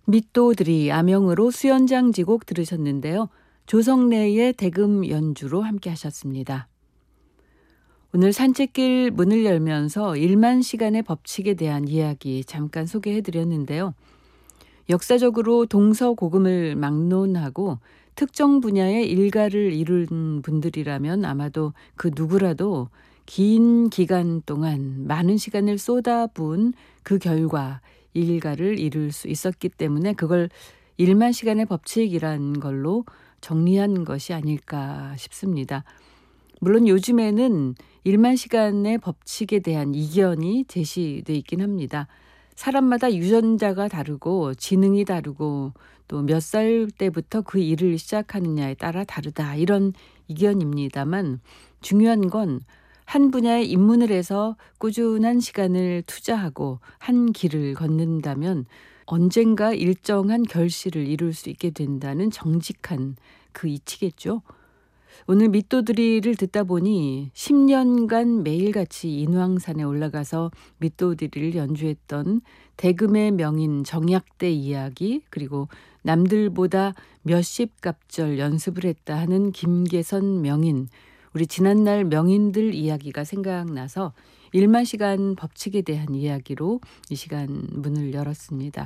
밑도들이 암영으로 수연장지곡 들으셨는데요. 조성래의 대금 연주로 함께 하셨습니다. 오늘 산책길 문을 열면서 1만 시간의 법칙에 대한 이야기 잠깐 소개해드렸는데요. 역사적으로 동서고금을 막론하고 특정 분야의 일가를 이룬 분들이라면 아마도 그 누구라도 긴 기간 동안 많은 시간을 쏟아부은 그 결과 일가를 이룰 수 있었기 때문에 그걸 1만 시간의 법칙이란 걸로 정리한 것이 아닐까 싶습니다. 물론 요즘에는 1만 시간의 법칙에 대한 이견이 제시돼 있긴 합니다. 사람마다 유전자가 다르고 지능이 다르고 또 몇 살 때부터 그 일을 시작하느냐에 따라 다르다 이런 이견입니다만 중요한 건 한 분야에 입문을 해서 꾸준한 시간을 투자하고 한 길을 걷는다면 언젠가 일정한 결실을 이룰 수 있게 된다는 정직한 그 이치겠죠. 오늘 밑도드리를 듣다 보니 10년간 매일같이 인왕산에 올라가서 밑도드리를 연주했던 대금의 명인 정약대 이야기, 그리고 남들보다 몇십 갑절 연습을 했다 하는 김계선 명인, 우리 지난날 명인들 이야기가 생각나서 1만 시간 법칙에 대한 이야기로 이 시간 문을 열었습니다.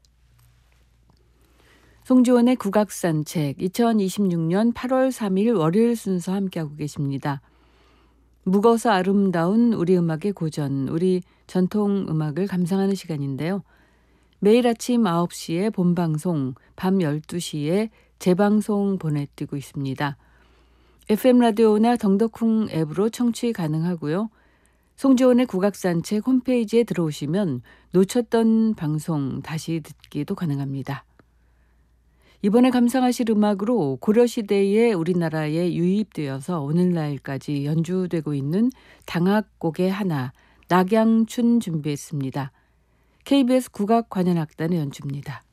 송지원의 국악산책 2026년 8월 3일 월요일 순서 함께하고 계십니다. 묵어서 아름다운 우리 음악의 고전, 우리 전통 음악을 감상하는 시간인데요. 매일 아침 9시에 본방송, 밤 12시에 재방송 보내드리고 있습니다. FM 라디오나 덩덕쿵 앱으로 청취 가능하고요. 송지원의 국악산책 홈페이지에 들어오시면 놓쳤던 방송 다시 듣기도 가능합니다. 이번에 감상하실 음악으로 고려시대에 우리나라에 유입되어서 오늘날까지 연주되고 있는 당악곡의 하나, 낙양춘 준비했습니다. KBS 국악관현악단의 연주입니다.